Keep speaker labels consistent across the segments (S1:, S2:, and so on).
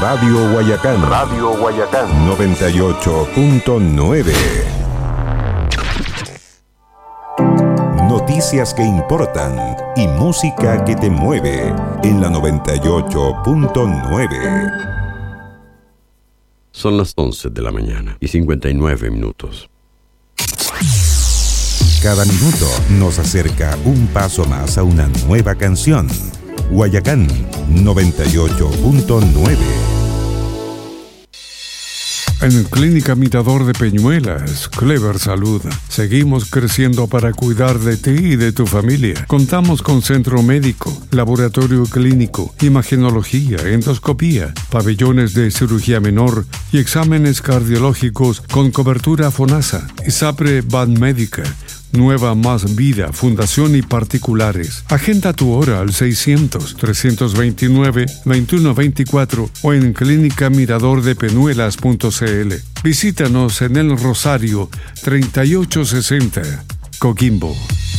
S1: Radio Guayacán. Radio Guayacán 98.9. Noticias que importan y música que te mueve en la 98.9.
S2: Son las 11 de la mañana y 59 minutos.
S1: Cada minuto nos acerca un paso más a una nueva canción. Guayacán 98.9.
S3: En Clínica Mirador de Peñuelas, Clever Salud, seguimos creciendo para cuidar de ti y de tu familia. Contamos con centro médico, laboratorio clínico, imagenología, endoscopía, pabellones de cirugía menor y exámenes cardiológicos con cobertura FONASA. ISAPRE Banmédica, Nueva Más Vida, Fundación y particulares. Agenda tu hora al 600-329-2124 o en clínicamiradordepeñuelas.cl. Visítanos en El Rosario 3860, Coquimbo.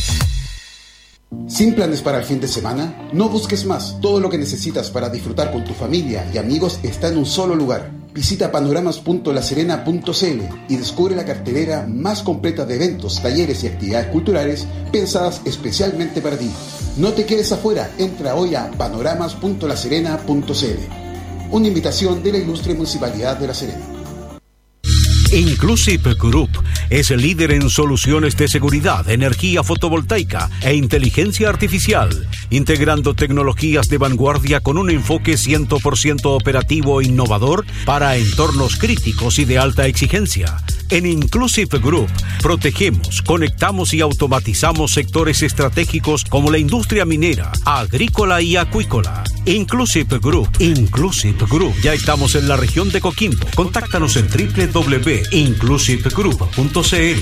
S4: ¿Sin planes para el fin de semana? No busques más. Todo lo que necesitas para disfrutar con tu familia y amigos está en un solo lugar. Visita panoramas.laserena.cl y descubre la cartelera más completa de eventos, talleres y actividades culturales pensadas especialmente para ti. No te quedes afuera, entra hoy a panoramas.laserena.cl. Una invitación de la ilustre Municipalidad de La Serena.
S5: Inclusive Group es el líder en soluciones de seguridad, energía fotovoltaica e inteligencia artificial, integrando tecnologías de vanguardia con un enfoque 100% operativo e innovador para entornos críticos y de alta exigencia. En Inclusive Group protegemos, conectamos y automatizamos sectores estratégicos como la industria minera, agrícola y acuícola. Inclusive Group. Ya estamos en la región de Coquimbo. Contáctanos en www.inclusivegroup.cl.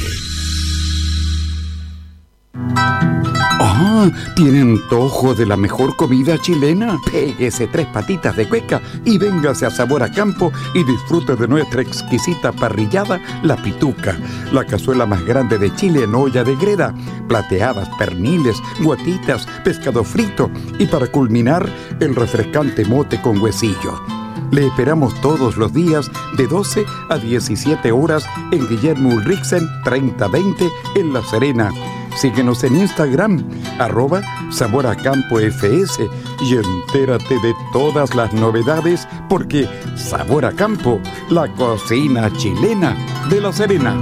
S6: Ah, ¿tiene antojo de la mejor comida chilena? Péguese 3 patitas de cueca y véngase a Sabor a Campo y disfrute de nuestra exquisita parrillada, La Pituca, la cazuela más grande de Chile en olla de greda, plateadas, perniles, guatitas, pescado frito y para culminar, el refrescante mote con huesillo. Le esperamos todos los días de 12 a 17 horas en Guillermo Ulrichsen 3020 en La Serena. Síguenos en Instagram, @SaborACampoFS y entérate de todas las novedades porque Sabor a Campo, la cocina chilena de La Serena.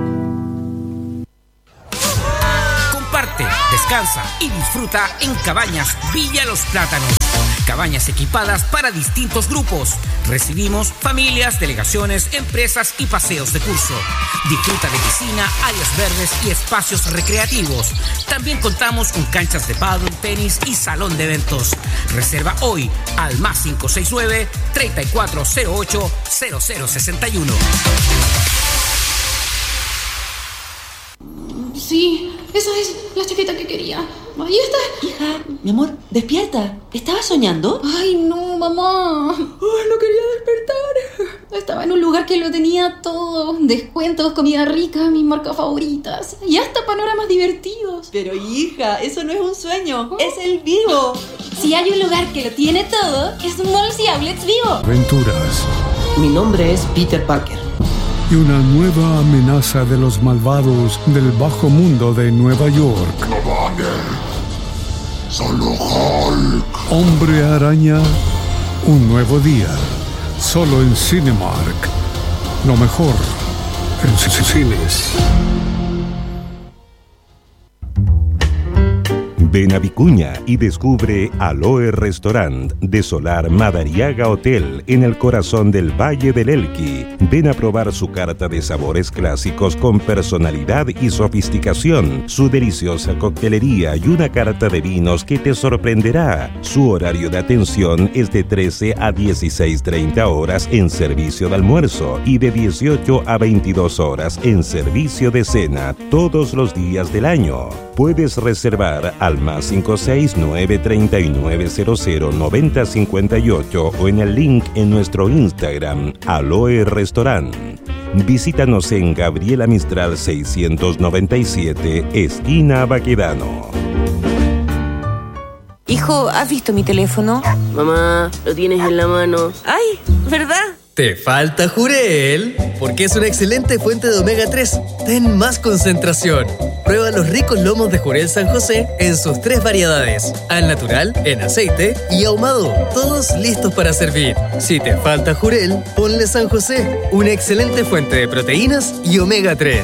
S7: Comparte, descansa y disfruta en Cabañas Villa Los Plátanos. Cabañas equipadas para distintos grupos. Recibimos familias, delegaciones, empresas y paseos de curso. Disfruta de piscina, áreas verdes y espacios recreativos. También contamos con canchas de pádel, tenis y salón de eventos. Reserva hoy al +569 3408 0061.
S8: Sí, esa es la chaqueta que quería. Ahí está.
S9: Hija, mi amor, despierta. ¿Estabas soñando?
S8: Ay, no, mamá. Ay, no quería despertar. Estaba en un lugar que lo tenía todo. Descuentos, comida rica, mis marcas favoritas. Y hasta panoramas divertidos.
S9: Pero hija, eso no es un sueño. Es el Vivo.
S8: Si hay un lugar que lo tiene todo, es Malls y Outlets Vivo.
S3: Aventuras.
S10: Mi nombre es Peter Parker.
S3: Y una nueva amenaza de los malvados del bajo mundo de Nueva York.
S11: No vale. Solo Hulk.
S3: Hombre Araña, un nuevo día. Solo en Cinemark. Lo mejor en cines.
S1: Ven a Vicuña y descubre Aloe Restaurant de Solar Madariaga Hotel en el corazón del Valle del Elqui. Ven a probar su carta de sabores clásicos con personalidad y sofisticación, su deliciosa coctelería y una carta de vinos que te sorprenderá. Su horario de atención es de 13 a 16:30 horas en servicio de almuerzo y de 18 a 22 horas en servicio de cena todos los días del año. Puedes reservar al +569 3900 9058 o en el link en nuestro Instagram, Aloe Restaurant. Visítanos en Gabriela Mistral 697, esquina Baquedano.
S12: Hijo, ¿has visto mi teléfono?
S13: Mamá, lo tienes en la mano.
S12: ¡Ay! ¿Verdad?
S14: Te falta Jurel, porque es una excelente fuente de omega 3. Ten más concentración. Prueba los ricos lomos de Jurel San José en sus 3 variedades: al natural, en aceite y ahumado. Todos listos para servir. Si te falta Jurel, ponle San José, una excelente fuente de proteínas y omega 3.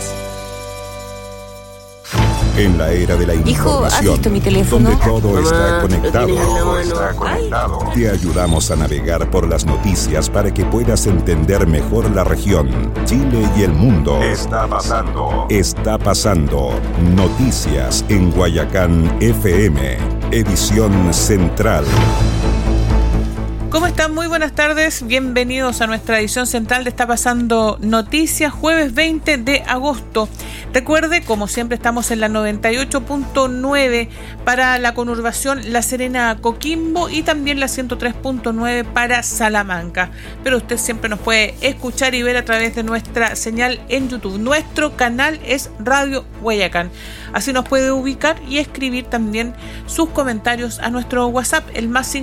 S1: En la era de la
S12: Hijo, ¿has
S1: información,
S12: visto mi teléfono?
S1: donde todo está conectado,
S13: Todo está
S1: conectado, te ayudamos a navegar por las noticias para que puedas entender mejor la región, Chile y el mundo. Está pasando. Noticias en Guayacán FM, edición central.
S15: ¿Cómo están? Muy buenas tardes. Bienvenidos a nuestra edición central de Está Pasando Noticias, jueves 20 de agosto. Recuerde, como siempre, estamos en la 98.9 para la conurbación La Serena-Coquimbo y también la 103.9 para Salamanca. Pero usted siempre nos puede escuchar y ver a través de nuestra señal en YouTube. Nuestro canal es Radio Guayacán. Así nos puede ubicar y escribir también sus comentarios a nuestro WhatsApp, el más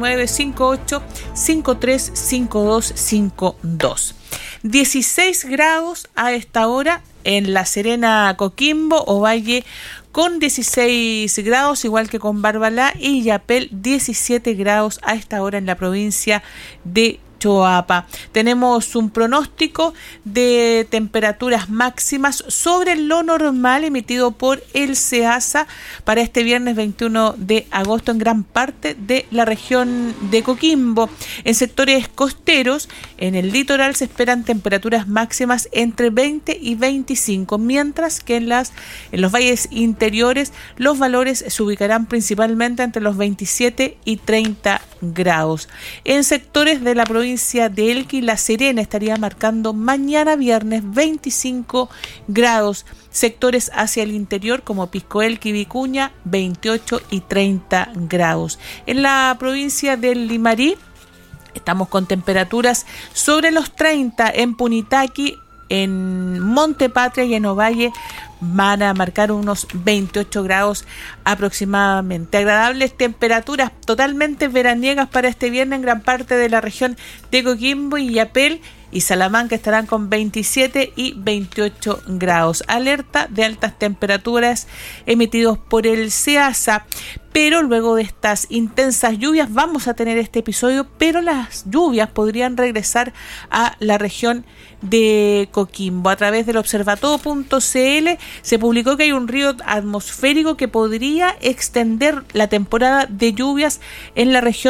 S15: 569-58535252. 16 grados a esta hora en La Serena, Coquimbo, Ovalle con 16 grados, igual que con Barbalá, y Yapel 17 grados a esta hora en la provincia de Choapa. Tenemos un pronóstico de temperaturas máximas sobre lo normal emitido por el SEASA para este viernes 21 de agosto en gran parte de la región de Coquimbo. En sectores costeros, en el litoral se esperan temperaturas máximas entre 20 y 25, mientras que en los valles interiores los valores se ubicarán principalmente entre los 27 y 30 grados. En sectores de la provincia de Elqui, La Serena estaría marcando mañana viernes 25 grados. Sectores hacia el interior como Pisco Elqui y Vicuña 28 y 30 grados. En la provincia del Limarí estamos con temperaturas sobre los 30 en Punitaqui, en Monte Patria y en Ovalle van a marcar unos 28 grados aproximadamente. Agradables temperaturas totalmente veraniegas para este viernes en gran parte de la región de Coquimbo y Yapel y Salamanca estarán con 27 y 28 grados. Alerta de altas temperaturas emitidos por el SEASA. Pero luego de estas intensas lluvias vamos a tener este episodio, pero las lluvias podrían regresar a la región de Coquimbo. A través del observatorio.cl se publicó que hay un río atmosférico que podría extender la temporada de lluvias en la región